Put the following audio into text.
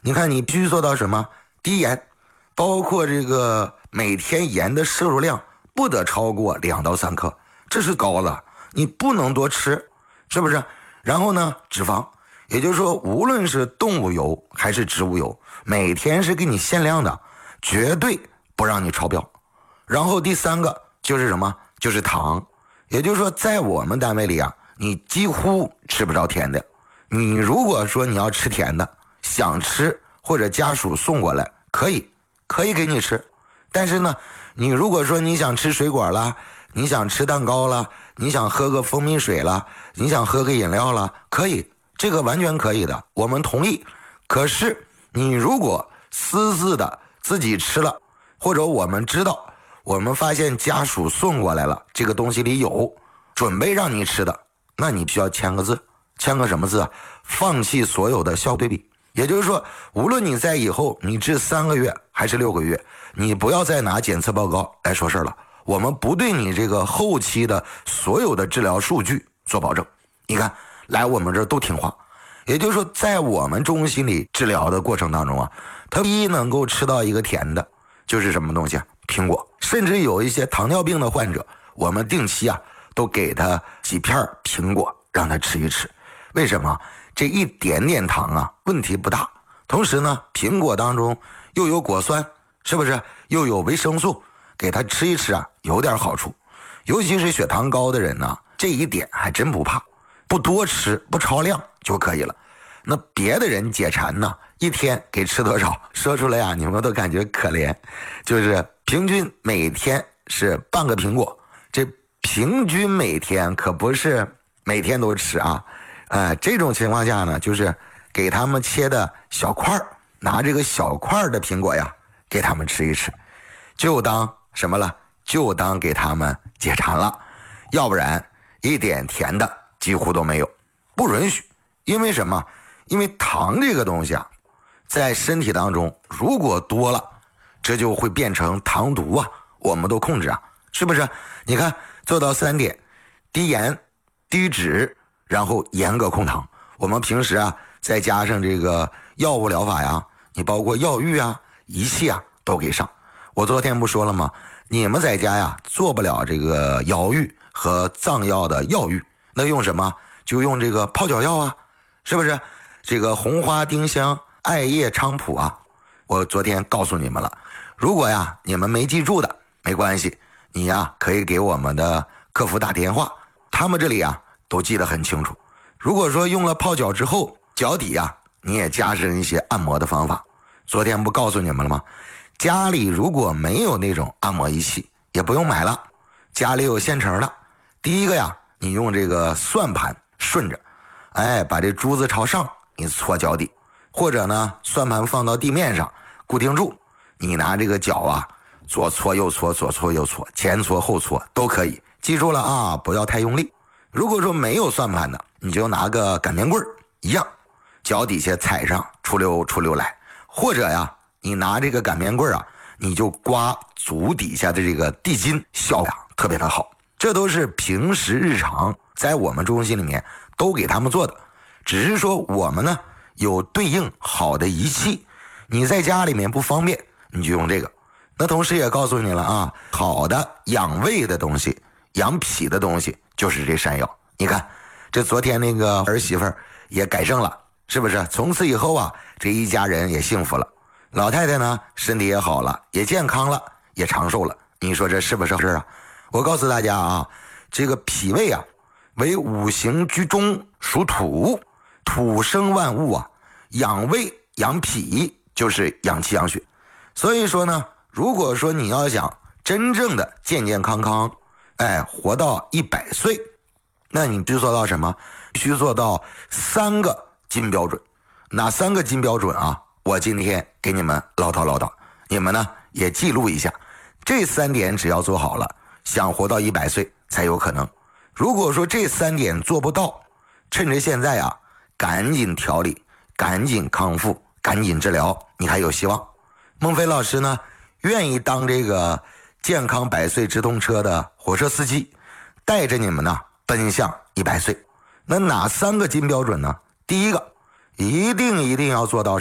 你看你必须做到什么？低盐，包括这个每天盐的摄入量不得超过2到3克，这是高了，你不能多吃，是不是？然后呢，脂肪，也就是说无论是动物油还是植物油，每天是给你限量的，绝对不让你超标。然后第3个就是什么？就是糖，也就是说在我们单位里啊，你几乎吃不着甜的。你如果说你要吃甜的，想吃或者家属送过来，可以给你吃。但是呢，你如果说你想吃水果了，你想吃蛋糕了，你想喝个蜂蜜水了，你想喝个饮料了，可以，这个完全可以的，我们同意。可是你如果私自的自己吃了，或者我们知道，我们发现家属送过来了，这个东西里有准备让你吃的，那你需要签个字，签个什么字啊？放弃所有的效对比。也就是说，无论你在以后你治3个月还是6个月，你不要再拿检测报告来说事了。我们不对你这个后期的所有的治疗数据做保证。你看，来我们这儿都听话。也就是说，在我们中心里治疗的过程当中啊，他第一能够吃到一个甜的，就是什么东西啊？苹果。甚至有一些糖尿病的患者，我们定期啊都给他几片苹果，让他吃一吃。为什么？这一点点糖啊，问题不大。同时呢，苹果当中又有果酸，是不是？又有维生素，给他吃一吃啊，有点好处。尤其是血糖高的人呢，这一点还真不怕，不多吃，不超量就可以了。那别的人解馋呢，一天给吃多少？说出来啊，你们都感觉可怜。就是平均每天是半个苹果，这平均每天可不是每天都吃啊。这种情况下呢，就是给他们切的小块，拿这个小块的苹果呀，给他们吃一吃，就当什么了？就当给他们解馋了。要不然一点甜的几乎都没有，不允许。因为什么？因为糖这个东西啊，在身体当中如果多了，这就会变成糖毒啊，我们都控制啊，是不是？你看做到3点，低盐、低脂，然后严格控糖。我们平时啊，再加上这个药物疗法呀，你包括药浴啊、仪器啊都给上。我昨天不说了吗？你们在家呀做不了这个药浴和藏药的药浴，那用什么？就用这个泡脚药啊，是不是？这个红花丁香、艾叶菖蒲啊，我昨天告诉你们了。如果呀你们没记住的，没关系，你呀可以给我们的客服打电话，他们这里啊都记得很清楚。如果说用了泡脚之后，脚底啊你也加上一些按摩的方法。昨天不告诉你们了吗？家里如果没有那种按摩仪器，也不用买了，家里有现成的。第一个呀，你用这个算盘顺着，把这珠子朝上，你搓脚底，或者呢，算盘放到地面上固定住，你拿这个脚啊，左搓右搓，左搓右搓，前搓后搓都可以。记住了啊，不要太用力。如果说没有算盘的，你就拿个擀面棍一样，脚底下踩上，出溜出溜来。或者呀，你拿这个擀面棍啊，你就刮足底下的这个地筋，效果特别的好。这都是平时日常在我们中心里面都给他们做的，只是说我们呢有对应好的仪器，你在家里面不方便，你就用这个。那同时也告诉你了啊，好的养胃的东西、养脾的东西就是这山药。你看，这昨天那个儿媳妇也改正了，是不是？从此以后啊，这一家人也幸福了。老太太呢，身体也好了，也健康了，也长寿了。你说这是不是啊？我告诉大家啊，这个脾胃啊，为五行居中，属土，土生万物啊，养胃养脾就是养气养血。所以说呢，如果说你要想真正的健健康康，活到100岁，那你必须做到什么？必须做到3个金标准。哪3个金标准啊？我今天给你们唠叨，你们呢也记录一下。这3点只要做好了，想活到100岁才有可能。如果说这3点做不到，趁着现在啊，赶紧调理，赶紧康复，赶紧治疗，你还有希望。孟非老师呢，愿意当这个健康100岁直通车的火车司机，带着你们呢奔向100岁。那哪3个金标准呢？第一个，一定要做到